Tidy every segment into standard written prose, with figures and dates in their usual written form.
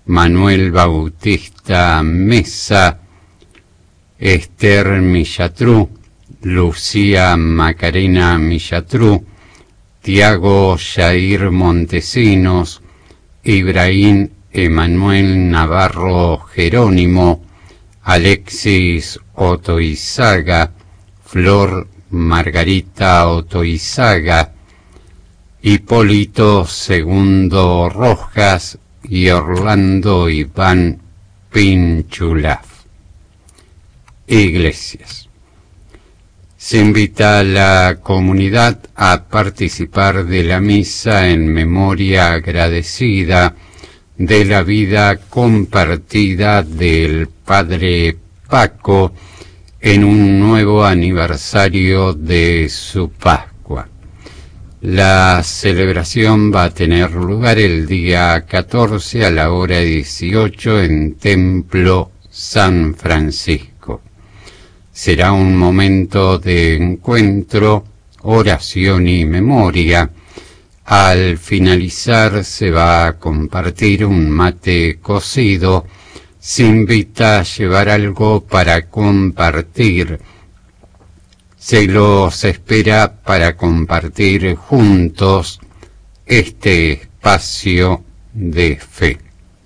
Manuel Bautista Mesa, Esther Millatrú, Lucía Macarena Millatrú, Tiago Jair Montesinos, Ibrahim Emanuel Navarro Jerónimo, Alexis Otoizaga, Flor Margarita Otoizaga, Hipólito Segundo Rojas y Orlando Iván Pinchulaf. Iglesias. Se invita a la comunidad a participar de la misa en memoria agradecida de la vida compartida del Padre Paco en un nuevo aniversario de su Pascua. La celebración va a tener lugar el día 14 a la hora 18 en Templo San Francisco. Será un momento de encuentro, oración y memoria. Al finalizar se va a compartir un mate cocido. Se invita a llevar algo para compartir. Se los espera para compartir juntos este espacio de fe.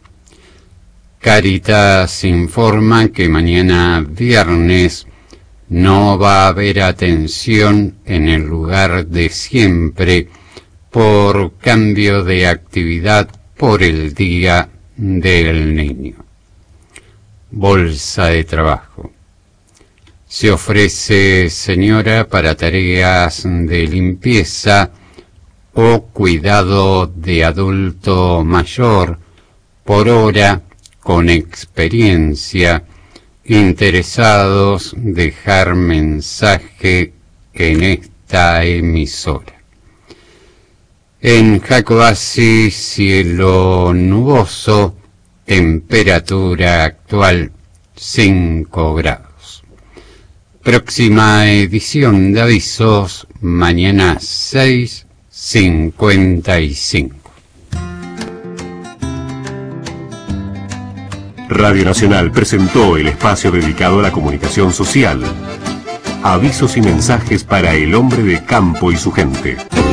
Cáritas informa que mañana viernes no va a haber atención en el lugar de siempre por cambio de actividad por el Día del Niño. Bolsa de trabajo. Se ofrece señora para tareas de limpieza o cuidado de adulto mayor por hora con experiencia. Interesados, dejar mensaje en esta emisora. En Jacobasi, cielo nuboso, temperatura actual 5 grados. Próxima edición de avisos, mañana 6:55. Radio Nacional presentó el espacio dedicado a la comunicación social. Avisos y mensajes para el hombre de campo y su gente.